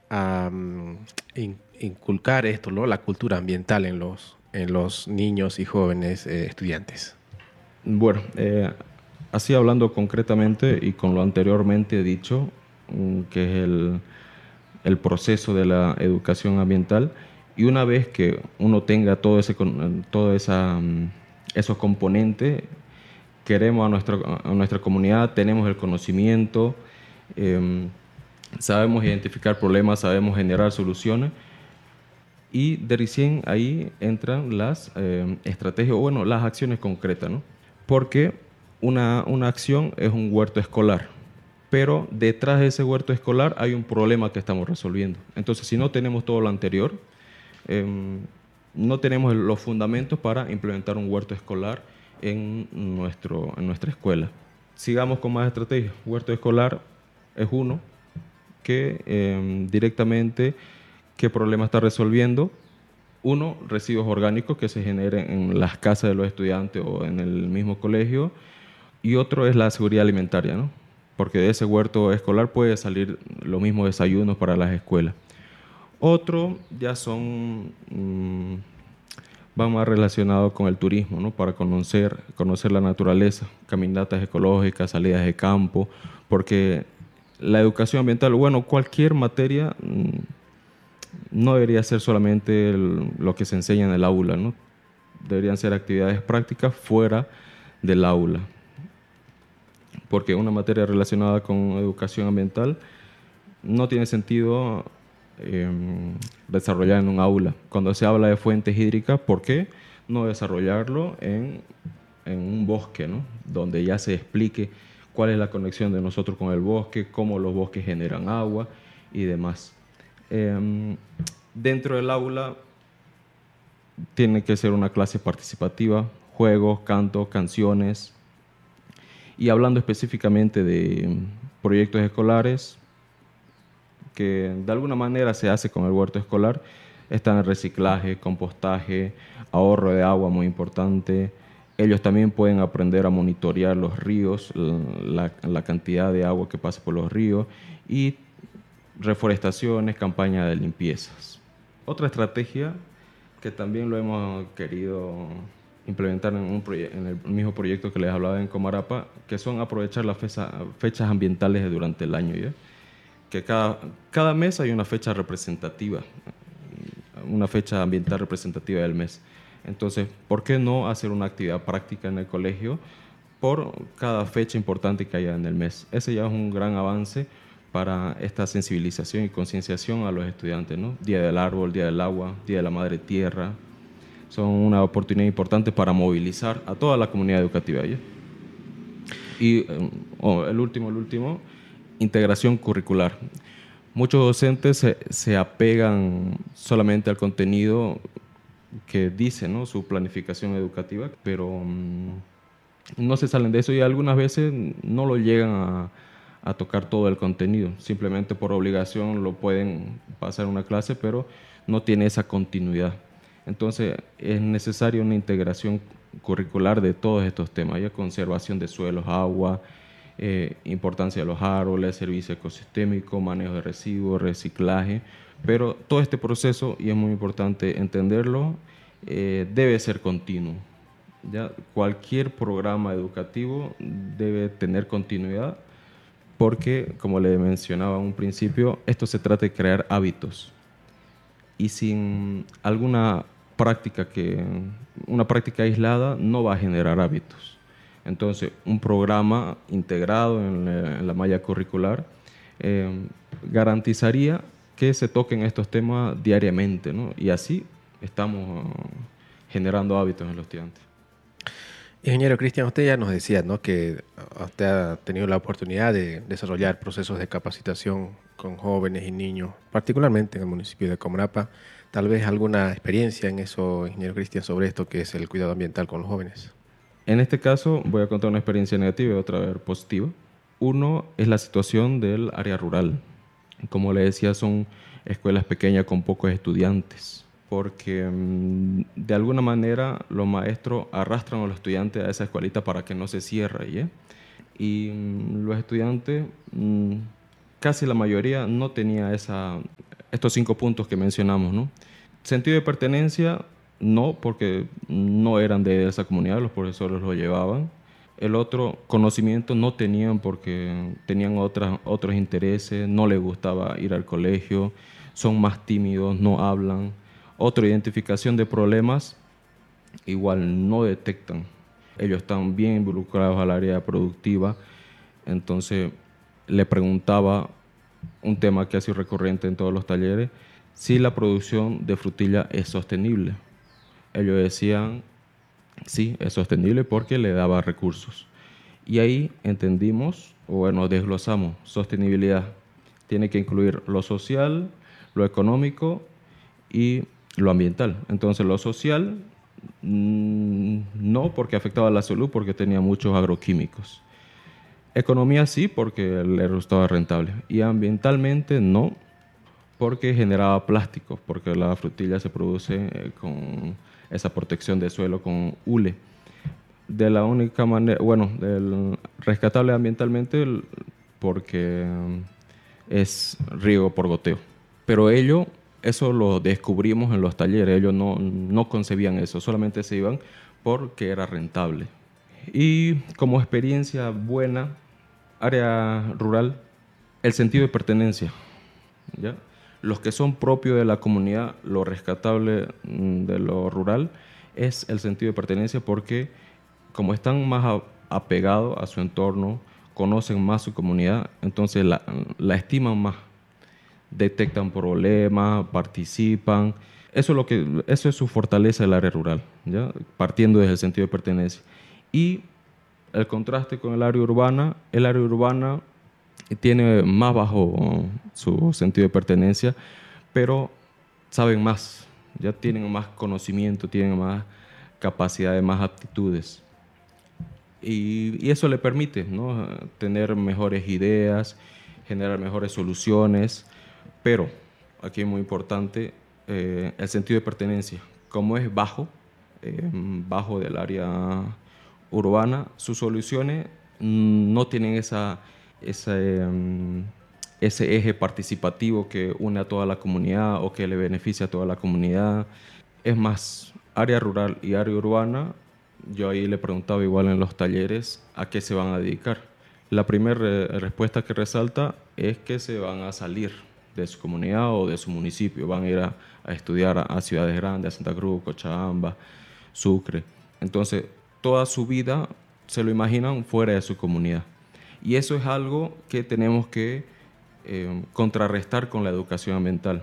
a inculcar esto, ¿no? La cultura ambiental en los niños y jóvenes estudiantes? Bueno, así hablando concretamente y con lo anteriormente dicho, que es el proceso de la educación ambiental, y una vez que uno tenga todo esos componentes, queremos a nuestra comunidad, tenemos el conocimiento, eh, sabemos identificar problemas, sabemos generar soluciones, y de recién ahí entran las estrategias, o bueno, las acciones concretas, ¿no? Porque una acción es un huerto escolar, pero detrás de ese huerto escolar hay un problema que estamos resolviendo. Entonces, si no tenemos todo lo anterior, eh, no tenemos los fundamentos para implementar un huerto escolar en nuestra escuela. Sigamos con más estrategias. Huerto escolar es uno que directamente, ¿qué problema está resolviendo? Uno, residuos orgánicos que se generen en las casas de los estudiantes o en el mismo colegio. Y otro es la seguridad alimentaria, ¿no? Porque de ese huerto escolar puede salir los mismos desayunos para las escuelas. Otro ya va más relacionado con el turismo, ¿no? Para conocer la naturaleza, caminatas ecológicas, salidas de campo, porque la educación ambiental, bueno, cualquier materia no debería ser solamente lo que se enseña en el aula, ¿no? Deberían ser actividades prácticas fuera del aula, porque una materia relacionada con educación ambiental no tiene sentido eh, desarrollar en un aula. Cuando se habla de fuentes hídricas, ¿por qué no desarrollarlo en un bosque, ¿no? Donde ya se explique cuál es la conexión de nosotros con el bosque, cómo los bosques generan agua y demás. Dentro del aula tiene que ser una clase participativa, juegos, cantos, canciones. Y hablando específicamente de proyectos escolares, que de alguna manera se hace con el huerto escolar, están el reciclaje, compostaje, ahorro de agua muy importante. Ellos también pueden aprender a monitorear los ríos, la cantidad de agua que pasa por los ríos, y reforestaciones, campañas de limpiezas. Otra estrategia que también lo hemos querido implementar en el mismo proyecto que les hablaba en Comarapa, que son aprovechar las fechas ambientales durante el año, ¿ya? Que cada mes hay una fecha representativa, una fecha ambiental representativa del mes. Entonces, ¿por qué no hacer una actividad práctica en el colegio por cada fecha importante que haya en el mes? Ese ya es un gran avance para esta sensibilización y concienciación a los estudiantes, ¿no? Día del árbol, Día del agua, Día de la madre tierra. Son una oportunidad importante para movilizar a toda la comunidad educativa, ¿ya? Y el último, integración curricular. Muchos docentes se apegan solamente al contenido que dice, ¿no? Su planificación educativa, pero no se salen de eso, y algunas veces no lo llegan a tocar todo el contenido. Simplemente por obligación lo pueden pasar una clase, pero no tiene esa continuidad. Entonces es necesaria una integración curricular de todos estos temas, ya conservación de suelos, agua, importancia de los árboles, servicio ecosistémico, manejo de residuos, reciclaje, pero todo este proceso, y es muy importante entenderlo, debe ser continuo. ¿Ya? Cualquier programa educativo debe tener continuidad porque, como le mencionaba en un principio, esto se trata de crear hábitos, y sin alguna una práctica aislada no va a generar hábitos. Entonces, un programa integrado en la malla curricular garantizaría que se toquen estos temas diariamente, ¿no? Y así estamos generando hábitos en los estudiantes. Ingeniero Cristian, usted ya nos decía, ¿no?, que usted ha tenido la oportunidad de desarrollar procesos de capacitación con jóvenes y niños, particularmente en el municipio de Comarapa. Tal vez alguna experiencia en eso, ingeniero Cristian, sobre esto que es el cuidado ambiental con los jóvenes. En este caso voy a contar una experiencia negativa y otra vez positiva. Uno es la situación del área rural. Como le decía, son escuelas pequeñas con pocos estudiantes, porque de alguna manera los maestros arrastran a los estudiantes a esa escuelita para que no se cierre, ¿ya? Y los estudiantes, casi la mayoría, no tenía estos 5 puntos que mencionamos, ¿no? Sentido de pertenencia, no, porque no eran de esa comunidad, los profesores lo llevaban. El otro, conocimiento, no tenían porque tenían otros intereses, no les gustaba ir al colegio, son más tímidos, no hablan. Otra, identificación de problemas, igual no detectan. Ellos están bien involucrados al área productiva, entonces le preguntaba un tema que ha sido recurrente en todos los talleres, si la producción de frutilla es sostenible. Ellos decían, sí, es sostenible porque le daba recursos. Y ahí entendimos, o bueno, desglosamos, sostenibilidad. Tiene que incluir lo social, lo económico y lo ambiental. Entonces, lo social, no porque afectaba a la salud, porque tenía muchos agroquímicos. Economía sí, porque le resultaba rentable. Y ambientalmente no, porque generaba plásticos, porque la frutilla se produce con esa protección de suelo con hule. De la única manera, bueno, del rescatable ambientalmente porque es riego por goteo. Pero eso lo descubrimos en los talleres, ellos no concebían eso, solamente se iban porque era rentable. Y como experiencia buena, área rural, el sentido de pertenencia, ¿ya? Los que son propios de la comunidad, lo rescatable de lo rural es el sentido de pertenencia porque como están más apegados a su entorno, conocen más su comunidad, entonces la estiman más, detectan problemas, participan. Eso es su fortaleza del área rural, ¿ya? Partiendo desde el sentido de pertenencia. Y el contraste con el área urbana tiene más bajo su sentido de pertenencia, pero saben más, ya tienen más conocimiento, tienen más capacidades, más aptitudes. Y eso le permite, ¿no? Tener mejores ideas, generar mejores soluciones, pero aquí es muy importante el sentido de pertenencia. Como es bajo del área urbana, sus soluciones no tienen ese eje participativo que une a toda la comunidad o que le beneficia a toda la comunidad. Es más, área rural y área urbana, yo ahí le preguntaba igual en los talleres a qué se van a dedicar. La primera respuesta que resalta es que se van a salir de su comunidad o de su municipio, van a ir a estudiar a ciudades grandes, a Santa Cruz, Cochabamba, Sucre. Entonces, toda su vida se lo imaginan fuera de su comunidad. Y eso es algo que tenemos que contrarrestar con la educación ambiental,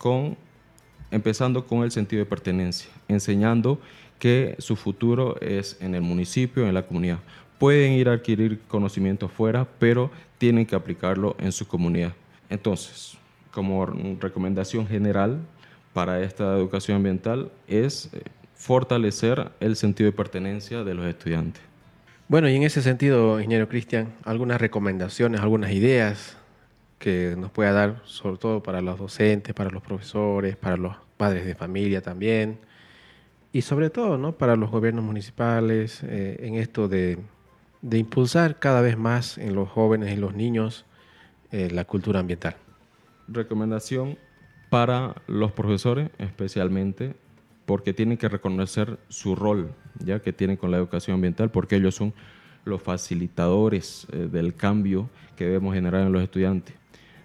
empezando con el sentido de pertenencia, enseñando que su futuro es en el municipio, en la comunidad. Pueden ir a adquirir conocimiento afuera, pero tienen que aplicarlo en su comunidad. Entonces, como recomendación general para esta educación ambiental es fortalecer el sentido de pertenencia de los estudiantes. Bueno, y en ese sentido, ingeniero Cristian, algunas recomendaciones, algunas ideas que nos pueda dar, sobre todo para los docentes, para los profesores, para los padres de familia también, y sobre todo, ¿no?, para los gobiernos municipales, en esto de impulsar cada vez más en los jóvenes y los niños la cultura ambiental. Recomendación para los profesores, especialmente, porque tienen que reconocer su rol, ya que tienen con la educación ambiental, porque ellos son los facilitadores del cambio que debemos generar en los estudiantes.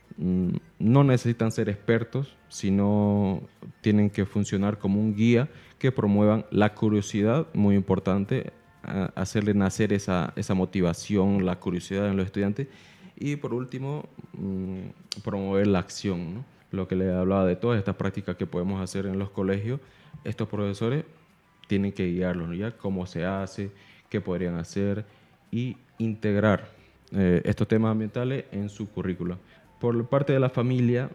No necesitan ser expertos, sino tienen que funcionar como un guía que promuevan la curiosidad, muy importante, hacerle nacer esa motivación, la curiosidad en los estudiantes. Y por último, promover la acción, ¿no? Lo que les hablaba de todas estas prácticas que podemos hacer en los colegios, estos profesores tienen que guiarlos, ¿no?, ya cómo se hace, qué podrían hacer y integrar estos temas ambientales en su currícula. Por parte de la familia,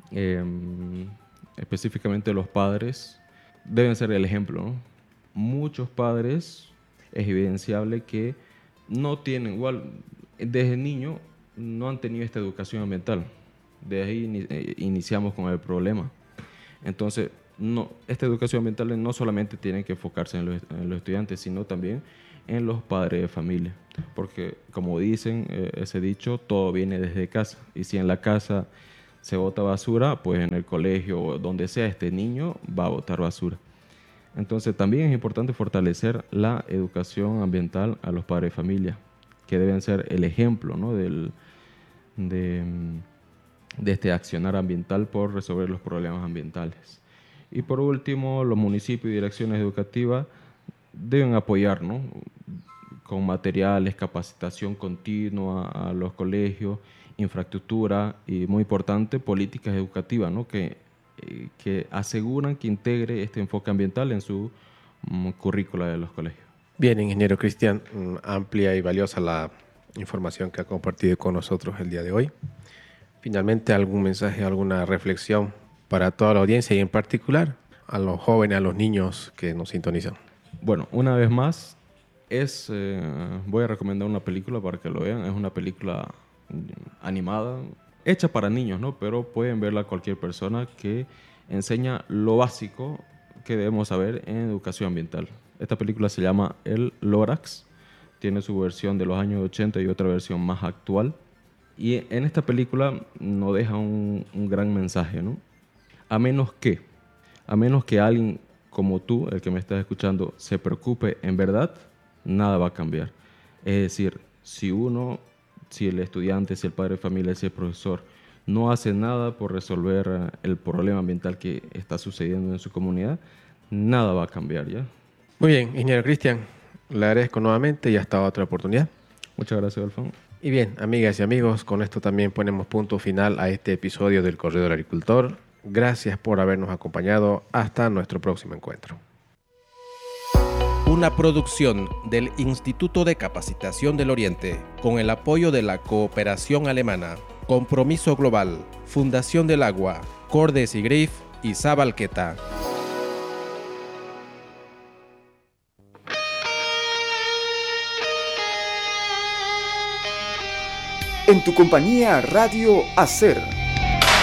específicamente los padres, deben ser el ejemplo, ¿no? Muchos padres es evidenciable que no tienen, igual, desde niño no han tenido esta educación ambiental. De ahí iniciamos con el problema. Entonces, esta educación ambiental no solamente tiene que enfocarse en los estudiantes, sino también en los padres de familia. Porque, como dicen ese dicho, todo viene desde casa. Y si en la casa se bota basura, pues en el colegio o donde sea este niño va a botar basura. Entonces también es importante fortalecer la educación ambiental a los padres de familia, que deben ser el ejemplo, ¿no? de este accionar ambiental por resolver los problemas ambientales. Y por último, los municipios y direcciones educativas deben apoyar, ¿no? Con materiales, capacitación continua a los colegios, infraestructura y, muy importante, políticas educativas, ¿no? que aseguran que integre este enfoque ambiental en su currícula de los colegios. Bien, ingeniero Cristian, amplia y valiosa la información que ha compartido con nosotros el día de hoy. Finalmente, ¿algún mensaje, alguna reflexión para toda la audiencia y en particular a los jóvenes, a los niños que nos sintonizan? Bueno, una vez más, voy a recomendar una película para que lo vean. Es una película animada, hecha para niños, ¿no? Pero pueden verla cualquier persona, que enseña lo básico que debemos saber en educación ambiental. Esta película se llama El Lorax. Tiene su versión de los años 80 y otra versión más actual. Y en esta película nos deja un gran mensaje, ¿no? A menos que alguien como tú, el que me estás escuchando, se preocupe en verdad, nada va a cambiar. Es decir, si el estudiante, si el padre de familia, si el profesor no hace nada por resolver el problema ambiental que está sucediendo en su comunidad, nada va a cambiar, ¿ya? Muy bien, ingeniero Cristian, le agradezco nuevamente y hasta otra oportunidad. Muchas gracias, Alfon. Y bien, amigas y amigos, con esto también ponemos punto final a este episodio del Correo del Agricultor. Gracias por habernos acompañado. Hasta nuestro próximo encuentro. Una producción del Instituto de Capacitación del Oriente, con el apoyo de la Cooperación Alemana, Compromiso Global, Fundación del Agua, Cordes y Grif y Sabalqueta. En tu compañía, Radio Hacer.